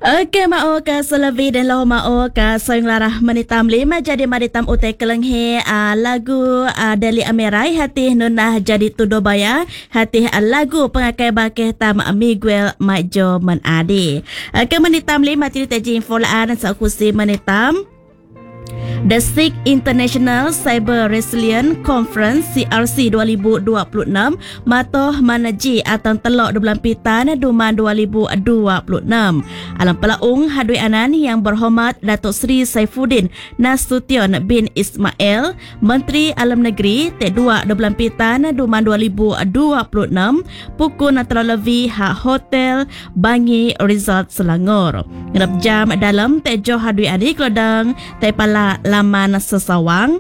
Okey, mao ka selavi dan lau mao ka soing larah menitam lima jadi maritam utai kelenghe lagu Dali Amerai hati nunah jadi tudobaya hati lagu pengakai bakeh tam Miguel Majo menadi. Okey, menitam lima tiri taji info laan sa kusi menitam The SIG International Cyber Resilience Conference CRC 2026 matoh manaji atau telok 12 pitan Duman 2026. Alam pelaung hadui anan yang berhormat Datuk Seri Saifuddin Nasution bin Ismail, Menteri Alam Negeri T2 12 pitan Duman 2026 pukul naturalevi hak Hotel Bangi Resort Selangor. Ngerap jam dalam tejo hadui ani kelodang tepala laman sesawang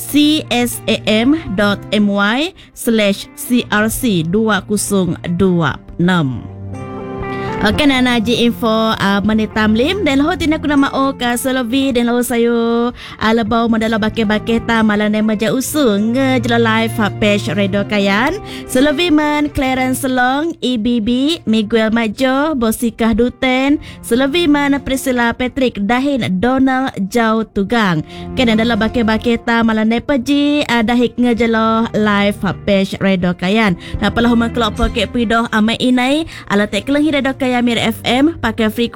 csam.my/crc2026. Okey, nak naji info menitam lim dan lahu tina kuna mau ka selavi dan lahu sayo alabau mandala bakeh-bakeh ta malan maja usung ngejela live page Radio Kayan selavi man Clarence Long EBB Miguel Majo Bosikah Duten selavi man Priscilla Patrick Dahin Donald Jau Tugang kena dalam bakeh-bakeh ta malan peji dahik ngejela live page Radio Kayan na pala human kelop poket pidoh amai inai ala tek kelenghi Radio Kayan Mir FM pakai free